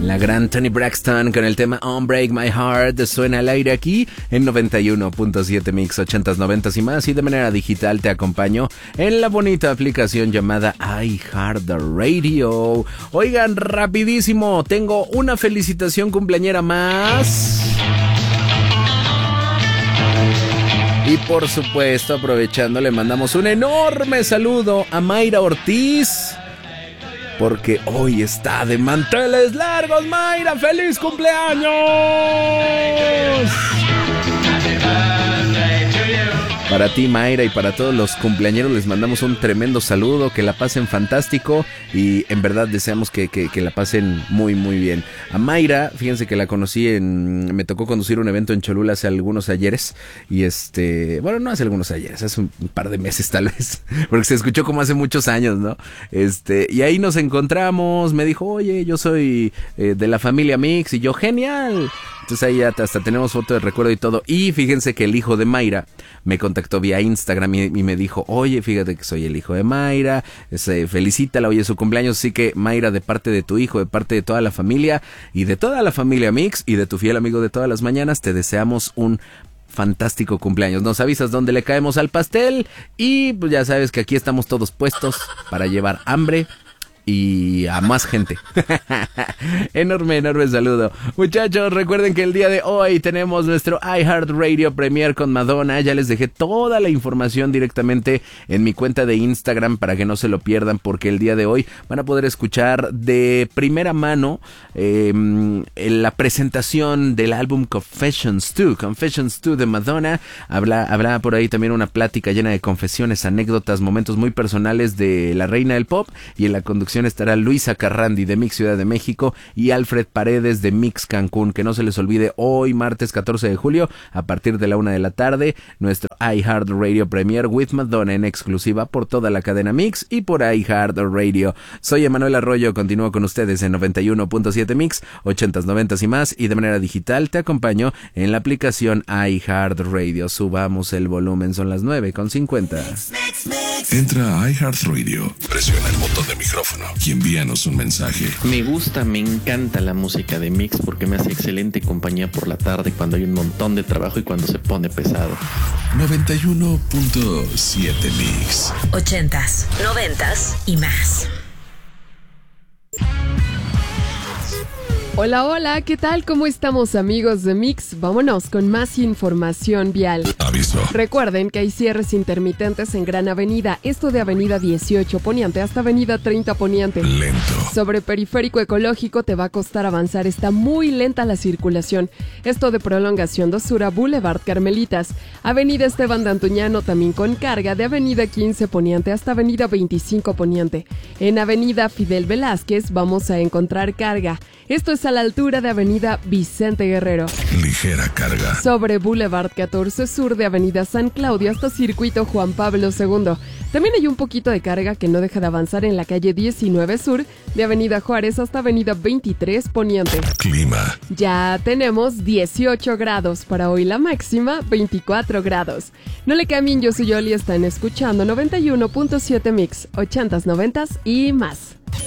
La gran Toni Braxton con el tema On Break My Heart suena al aire aquí en 91.7 Mix 80s, 90s y más, y de manera digital te acompaño en la bonita aplicación llamada iHeartRadio. Oigan, rapidísimo, tengo una felicitación cumpleañera más. Y por supuesto, aprovechando, le mandamos un enorme saludo a Mayra Ortiz, porque hoy está de manteles largos. Mayra, ¡feliz cumpleaños! Para ti, Mayra, y para todos los cumpleañeros les mandamos un tremendo saludo, que la pasen fantástico y en verdad deseamos que la pasen muy muy bien. A Mayra, fíjense que la conocí me tocó conducir un evento en Cholula hace algunos ayeres y bueno, no hace algunos ayeres, hace un par de meses tal vez, porque se escuchó como hace muchos años, ¿no? Y ahí nos encontramos, me dijo, oye, yo soy de la familia Mix, y yo, genial. Entonces ahí hasta tenemos foto de recuerdo y todo. Y fíjense que el hijo de Mayra me contactó vía Instagram y me dijo, oye, fíjate que soy el hijo de Mayra, felicítala, hoy es su cumpleaños. Así que, Mayra, de parte de tu hijo, de parte de toda la familia y de toda la familia Mix y de tu fiel amigo de todas las mañanas, te deseamos un fantástico cumpleaños. Nos avisas dónde le caemos al pastel y pues ya sabes que aquí estamos todos puestos para llevar hambre y a más gente. Enorme saludo. Muchachos, recuerden que el día de hoy tenemos nuestro iHeartRadio Premiere con Madonna. Ya les dejé toda la información directamente en mi cuenta de Instagram para que no se lo pierdan, porque el día de hoy van a poder escuchar de primera mano la presentación del álbum Confessions 2 de Madonna. Habrá por ahí también una plática llena de confesiones, anécdotas, momentos muy personales de la reina del pop, y en la conducción estará Luisa Carrandi de Mix Ciudad de México y Alfred Paredes de Mix Cancún. Que no se les olvide, hoy martes 14 de julio a partir de la 1 de la tarde, nuestro iHeartRadio Premiere with Madonna en exclusiva por toda la cadena Mix y por iHeartRadio. Soy Emanuel Arroyo, continúo con ustedes en 91.7 Mix, 80s, 90s y más, y de manera digital te acompaño en la aplicación iHeartRadio. Subamos el volumen, son las 9:50. Entra a iHeartRadio, presiona el botón de micrófono y envíanos un mensaje. Me encanta la música de Mix porque me hace excelente compañía por la tarde cuando hay un montón de trabajo y cuando se pone pesado. 91.7 Mix. 80s, 90s y más. Hola, hola, ¿qué tal? ¿Cómo estamos, amigos de Mix? Vámonos con más información vial. Aviso. Recuerden que hay cierres intermitentes en Gran Avenida, esto de Avenida 18 Poniente hasta Avenida 30 Poniente. Lento. Sobre Periférico Ecológico te va a costar avanzar, está muy lenta la circulación. Esto de Prolongación 2 Sur a Boulevard Carmelitas. Avenida Esteban de Antuñano también con carga de Avenida 15 Poniente hasta Avenida 25 Poniente. En Avenida Fidel Velázquez vamos a encontrar carga. Esto es a la altura de Avenida Vicente Guerrero. Ligera carga. Sobre Boulevard 14 Sur de Avenida San Claudio hasta Circuito Juan Pablo II. También hay un poquito de carga que no deja de avanzar en la calle 19 Sur de Avenida Juárez hasta Avenida 23 Poniente. Clima. Ya tenemos 18 grados, para hoy la máxima 24 grados. No le cambien, yo soy Yoli, están escuchando 91.7 Mix, 80s, 90s y más.